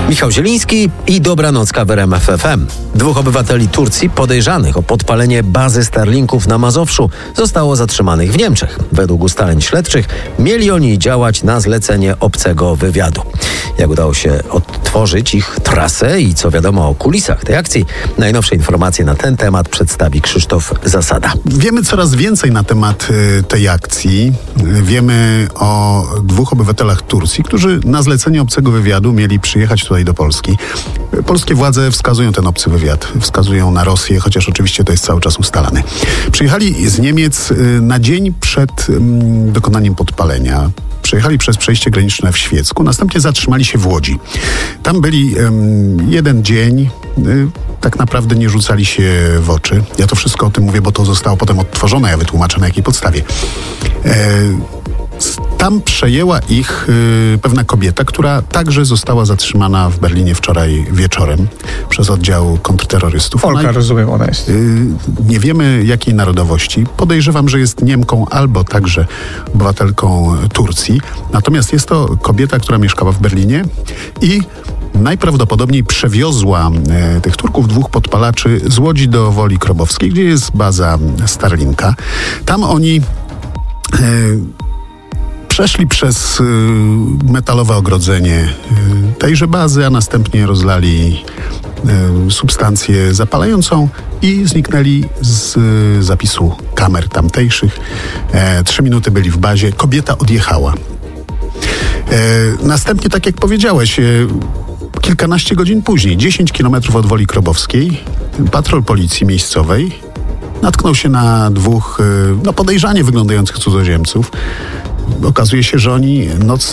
Michał Zieliński i dobranocka w RMF FM. 2 obywateli Turcji podejrzanych o podpalenie bazy Starlinków na Mazowszu zostało zatrzymanych w Niemczech. Według ustaleń śledczych mieli oni działać na zlecenie obcego wywiadu. Jak udało się odtworzyć ich trasę i co wiadomo o kulisach tej akcji, najnowsze informacje na ten temat przedstawi Krzysztof Zasada. Wiemy coraz więcej na temat tej akcji. Wiemy o 2 obywatelach Turcji, którzy na zlecenie obcego wywiadu mieli przyjechać tutaj do Polski. Polskie władze wskazują ten obcy wywiad, wskazują na Rosję, chociaż oczywiście to jest cały czas ustalane. Przyjechali z Niemiec na dzień przed dokonaniem podpalenia. Przejechali przez przejście graniczne w Świecku, następnie zatrzymali się w Łodzi. Tam byli jeden dzień, tak naprawdę nie rzucali się w oczy. Ja to wszystko o tym mówię, bo to zostało potem odtworzone, ja wytłumaczę na jakiej podstawie. Tam przejęła ich pewna kobieta, która także została zatrzymana w Berlinie wczoraj wieczorem przez oddział kontrterrorystów. Polka, rozumiem, ona jest. Nie wiemy jakiej narodowości. Podejrzewam, że jest Niemką albo także obywatelką Turcji. Natomiast jest to kobieta, która mieszkała w Berlinie i najprawdopodobniej przewiozła tych Turków, 2 podpalaczy z Łodzi do Woli Krobowskiej, gdzie jest baza Starlinka. Tam oni przeszli przez metalowe ogrodzenie tejże bazy, a następnie rozlali substancję zapalającą i zniknęli z zapisu kamer tamtejszych. 3 minuty byli w bazie. Kobieta odjechała. Następnie, tak jak powiedziałeś, kilkanaście godzin później, 10 kilometrów od Woli Krobowskiej, patrol policji miejscowej natknął się na 2 podejrzanie wyglądających cudzoziemców. Okazuje się, że oni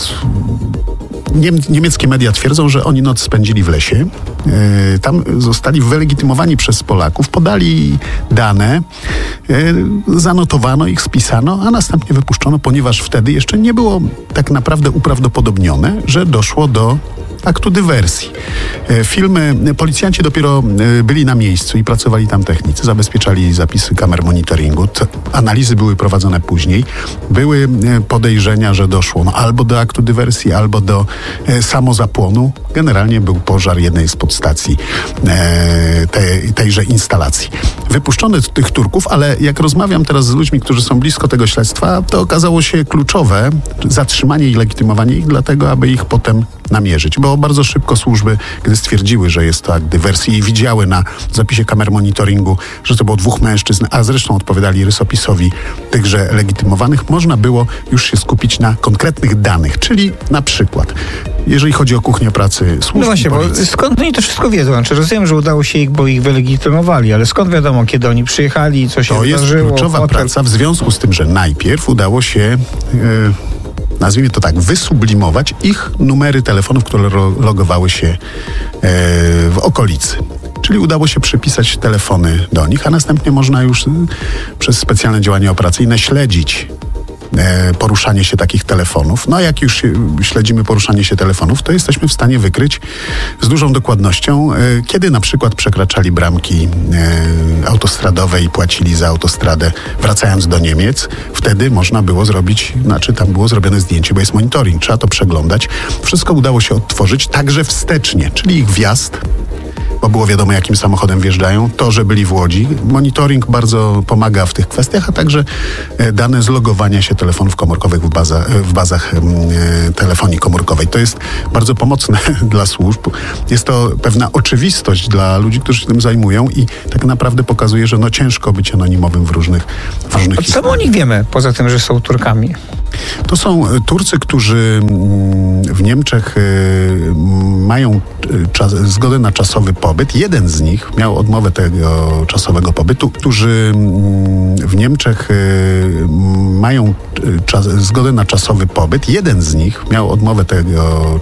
niemieckie media twierdzą, że oni noc spędzili w lesie. Tam zostali wylegitymowani przez Polaków, podali dane, zanotowano ich, spisano, a następnie wypuszczono, ponieważ wtedy jeszcze nie było tak naprawdę uprawdopodobnione, że doszło do aktu dywersji. Policjanci dopiero byli na miejscu i pracowali tam technicy, zabezpieczali zapisy kamer monitoringu. Analizy były prowadzone później. Były podejrzenia, że doszło albo do aktu dywersji, albo do samozapłonu. Generalnie był pożar jednej z podstacji tejże instalacji. Wypuszczono tych Turków, ale jak rozmawiam teraz z ludźmi, którzy są blisko tego śledztwa, to okazało się kluczowe zatrzymanie i legitymowanie ich dlatego, aby ich potem namierzyć, bo bardzo szybko służby, gdy stwierdziły, że jest to akt dywersji i widziały na zapisie kamer monitoringu, że to było 2 mężczyzn, a zresztą odpowiadali rysopisowi tychże legitymowanych, można było już się skupić na konkretnych danych, czyli na przykład, jeżeli chodzi o kuchnię pracy służb. No właśnie, bo skąd oni to wszystko wiedzą? Znaczy, rozumiem, że udało się ich, bo ich wylegitymowali, ale skąd wiadomo, kiedy oni przyjechali, co się wydarzyło? To jest kluczowa praca w związku z tym, że najpierw udało się nazwijmy to tak, wysublimować ich numery telefonów, które logowały się w okolicy. Czyli udało się przypisać telefony do nich, a następnie można już przez specjalne działania operacyjne śledzić poruszanie się takich telefonów. No a jak już śledzimy poruszanie się telefonów, to jesteśmy w stanie wykryć z dużą dokładnością, kiedy na przykład przekraczali bramki autostradowe i płacili za autostradę wracając do Niemiec. Wtedy można było zrobić, tam było zrobione zdjęcie, bo jest monitoring, trzeba to przeglądać. Wszystko udało się odtworzyć także wstecznie, czyli ich wjazd, bo było wiadomo, jakim samochodem wjeżdżają, to, że byli w Łodzi. Monitoring bardzo pomaga w tych kwestiach, a także dane z logowania się telefonów komórkowych w bazach telefonii komórkowej. To jest bardzo pomocne dla służb. Jest to pewna oczywistość dla ludzi, którzy się tym zajmują i tak naprawdę pokazuje, że ciężko być anonimowym w różnych Co o nich wiemy, poza tym, że są Turkami? To są Turcy, którzy w Niemczech mają zgodę na czasowy pobyt. Jeden z nich miał odmowę tego czasowego pobytu, którzy w Niemczech mają zgodę na czasowy pobyt. Jeden z nich miał odmowę tego